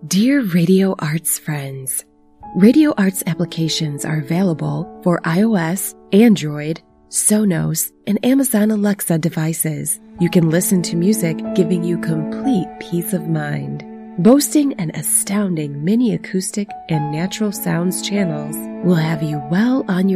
Dear Radio Arts friends, Radio Arts applications are available for iOS, Android, Sonos, and Amazon Alexa devices. You can listen to music, giving you complete peace of mind. Boasting an astounding mini acoustic and natural sounds channels will have you well on your